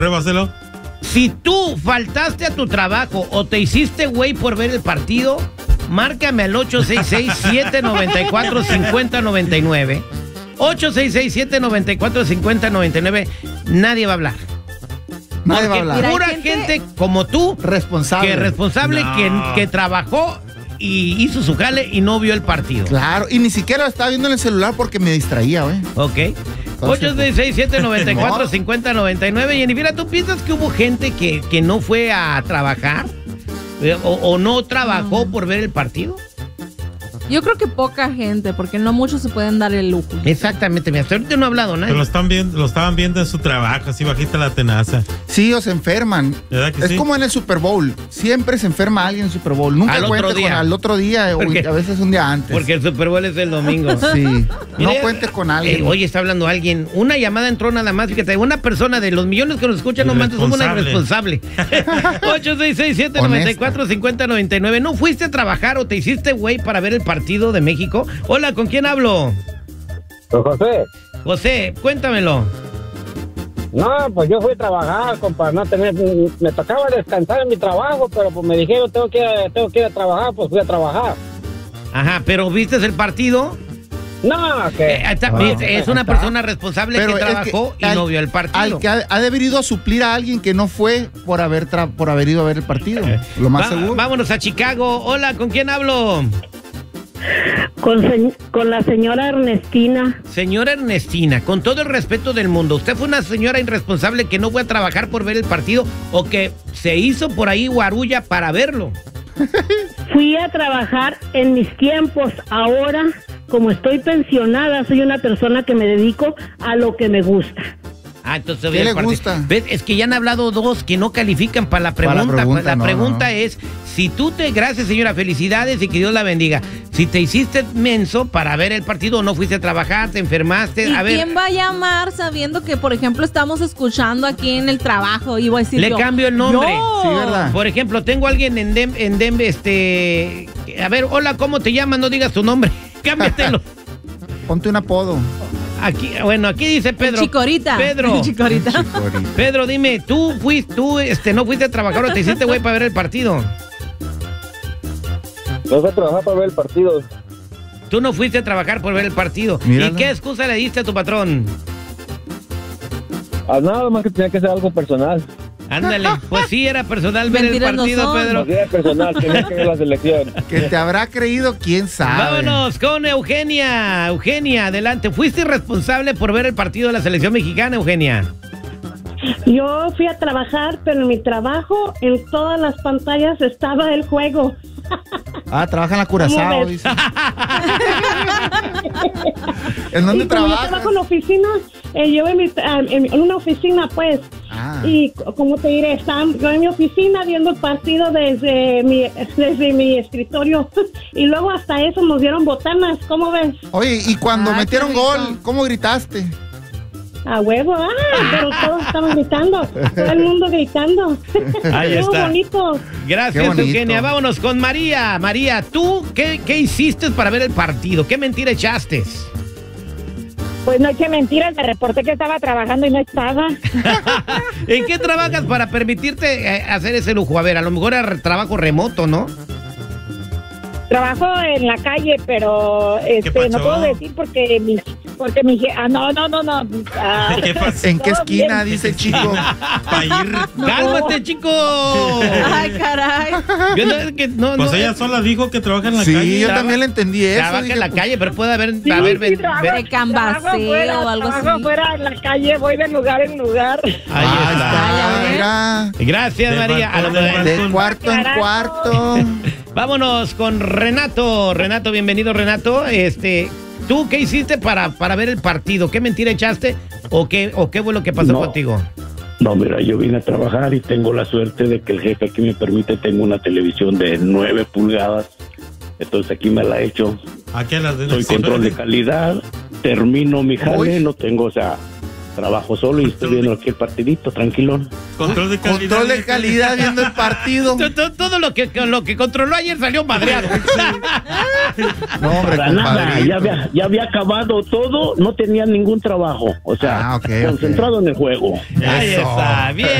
Pruébaselo. Si tú faltaste a tu trabajo o te hiciste güey por ver el partido, márcame al 866-794-5099. 866-794-5099. Nadie va a hablar. Nadie va a hablar. Pura gente como tú, responsable. que responsable, No. que trabajó y hizo su jale y no vio el partido. Claro, y ni siquiera lo estaba viendo en el celular porque me distraía, güey. Ok. 866-794-5099. Jennifer, ¿tú piensas que hubo gente que no fue a trabajar? ¿O no trabajó por ver el partido? Yo creo que poca gente, porque no muchos se pueden dar el lujo. Exactamente, hasta ahorita no ha hablado nadie. Pero lo estaban viendo en su trabajo, así bajita la tenaza. Sí, o se enferman. ¿Verdad que Es sí? como en el Super Bowl. Siempre se enferma alguien en el Super Bowl. Nunca Al otro cuentes día. al otro día, o a veces un día antes. Porque el Super Bowl es el domingo. Sí. No Mire, cuentes con alguien. Oye, está hablando alguien. Una llamada entró nada más. Fíjate, una persona de los millones que nos escuchan, no mandes, somos una irresponsable. 866-794-5099. ¿No fuiste a trabajar o te hiciste güey para ver el partido de México? Hola, ¿con quién hablo? Don José. José, cuéntamelo. No, pues yo fui a trabajar, compa, no tener, me tocaba descansar en mi trabajo, pero pues me dijeron tengo que ir a trabajar, pues fui a trabajar. Ajá, pero ¿viste el partido? No, que es una persona responsable Pero que es trabajó y no vio el partido. Al que ha de haber ido a suplir a alguien que no fue por haber ido a ver el partido. Lo más seguro. Vámonos a Chicago. Hola, ¿con quién hablo? Con la señora Ernestina. Señora Ernestina, con todo el respeto del mundo, ¿usted fue una señora irresponsable que no fue a trabajar por ver el partido o que se hizo por ahí guarulla para verlo? Fui a trabajar en mis tiempos. Ahora, como estoy pensionada, soy una persona que me dedico a lo que me gusta. Ah, entonces ¿Qué le gusta? ¿Ves? Es que ya han hablado dos que no califican para la pregunta. La pregunta es, si tú gracias señora, felicidades y que Dios la bendiga. Si te hiciste menso para ver el partido, no fuiste a trabajar, te enfermaste, ¿Y a ver. quién va a llamar sabiendo que, por ejemplo, estamos escuchando aquí en el trabajo? Y voy a decir Le cambio el nombre. Sí, ¿verdad? Por ejemplo, tengo a alguien en Denver, a ver, hola, ¿cómo te llamas? No digas tu nombre. Cámbiatelo. Ponte un apodo. Aquí dice Pedro. El Chicorita. Pedro. El Chicorita. Pedro, dime, ¿tú no fuiste a trabajar o te hiciste güey para ver el partido? no fui a trabajar para ver el partido. Tú no fuiste a trabajar por ver el partido. Míralo. ¿Y qué excusa le diste a tu patrón? Nada más que tenía que ser algo personal. Ándale, pues sí, era personal ver el Mentiras no partido, son. Pedro. Era personal, tenía que ver la selección. Que te habrá creído, quién sabe. Vámonos con Eugenia. Eugenia, adelante. ¿Fuiste irresponsable por ver el partido de la selección mexicana, Eugenia? Yo fui a trabajar, pero en mi trabajo, en todas las pantallas estaba el juego. Trabaja en la Curazao, ¿Cómo ves? dice. ¿En dónde Y como yo trabajas? trabajo en la oficina, yo en una oficina, pues. Y como te diré, yo en mi oficina viendo el partido desde mi escritorio. Y luego hasta eso nos dieron botanas, ¿cómo ves? Oye, y cuando metieron gol, ¿cómo gritaste? A huevo, pero todos estaban gritando, todo el mundo gritando. Ahí Estuvo está. bonito. Gracias, Qué bonito. Eugenia. Vámonos con María. María, ¿tú qué hiciste para ver el partido? ¿Qué mentira echaste? Pues no eché mentiras, me reporté que estaba trabajando y no estaba. ¿En qué trabajas para permitirte hacer ese lujo? A ver, a lo mejor era trabajo remoto, ¿no? Trabajo en la calle, pero no puedo decir porque mi no. ¿Qué pasó? ¿En qué todo esquina? bien. Dice el chico. Para ir. ¡Cálmate, chico! Ay, caray. Pues ella sola dijo que trabaja en la Sí, calle. yo también le entendí eso. Trabaja Dije, en la pues, calle, pero puede haber... Sí, trabajo de cambaceo o algo así. Trabajo fuera en la calle, voy de lugar en lugar. Ahí Ahí está. está, mira. Gracias, De María. A lo balcón, mejor- De cuarto en cuarto. Vámonos con Renato. Renato, bienvenido, Renato. ¿Tú qué hiciste para ver el partido? ¿Qué mentira echaste? ¿O qué fue lo que pasó contigo? No, mira, yo vine a trabajar y tengo la suerte de que el jefe aquí me permite, tengo una televisión de 9 pulgadas, entonces aquí me la he hecho. Aquí a las de Soy control de calidad, termino mi jale, Uy. no tengo, trabajo solo y estoy viendo aquí el partidito, tranquilón. Control de calidad viendo el partido. Todo lo que controló ayer salió madreado. No, hombre, para nada, ya había acabado todo, no tenía ningún trabajo. O sea, concentrado en el juego. Ahí está, bien.